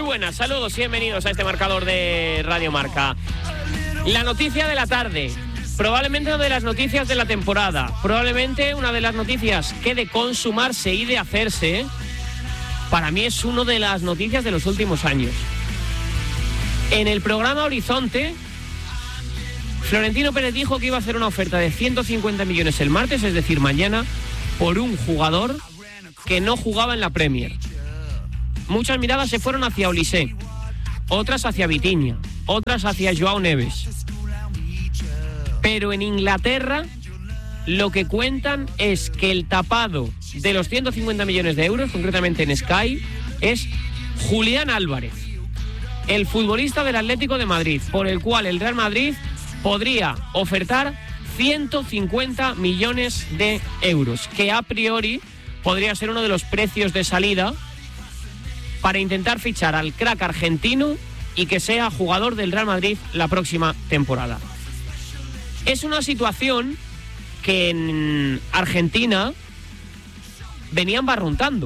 Muy buenas, saludos y bienvenidos a este marcador de Radio Marca. La noticia de la tarde, probablemente una de las noticias de la temporada, probablemente una de las noticias que de consumarse y de hacerse, para mí es una de las noticias de los últimos años. En el programa Horizonte, Florentino Pérez dijo que iba a hacer una oferta de 150 millones el martes, es decir, mañana, por un jugador que no jugaba en la Premier. Muchas miradas se fueron hacia Olise, otras hacia Vitinha, otras hacia Joao Neves. Pero en Inglaterra lo que cuentan es que el tapado de los 150 millones de euros, concretamente en Sky, es Julián Álvarez, el futbolista del Atlético de Madrid, por el cual el Real Madrid podría ofertar 150 millones de euros, que a priori podría ser uno de los precios de salida para intentar fichar al crack argentino y que sea jugador del Real Madrid la próxima temporada. Es una situación que en Argentina venían barruntando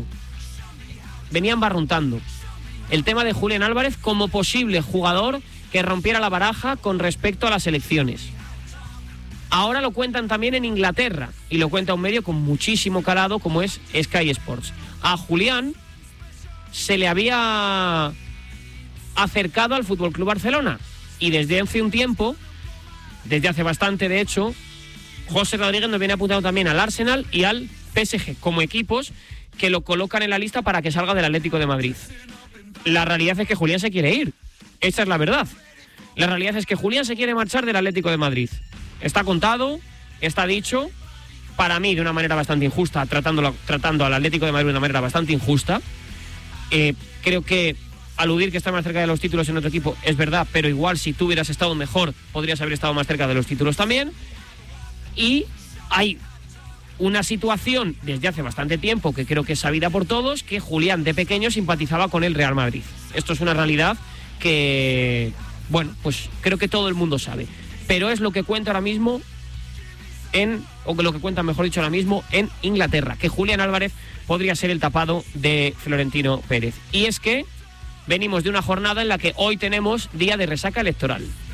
el tema de Julián Álvarez como posible jugador que rompiera la baraja con respecto a las elecciones. Ahora lo cuentan también en Inglaterra y lo cuenta un medio con muchísimo calado como es Sky Sports. A Julián se le había acercado al FC Barcelona y desde hace un tiempo, desde hace bastante de hecho, José Rodríguez nos viene apuntado también al Arsenal y al PSG como equipos que lo colocan en la lista para que salga del Atlético de Madrid. La realidad es que Julián se quiere ir, esa es la verdad. La realidad es que Julián se quiere marchar del Atlético de Madrid. Está contado, está dicho, para mí de una manera bastante injusta, tratando al Atlético de Madrid de una manera bastante injusta. Creo que aludir que está más cerca de los títulos en otro equipo es verdad, pero igual si tú hubieras estado mejor, podrías haber estado más cerca de los títulos también. Y hay una situación desde hace bastante tiempo que creo que es sabida por todos, que Julián de pequeño simpatizaba con el Real Madrid. Esto es una realidad que, bueno, pues creo que todo el mundo sabe. Pero es lo que cuenta ahora mismo o que lo que cuenta, mejor dicho, ahora mismo en Inglaterra, que Julián Álvarez podría ser el tapado de Florentino Pérez. Y es que venimos de una jornada en la que hoy tenemos día de resaca electoral.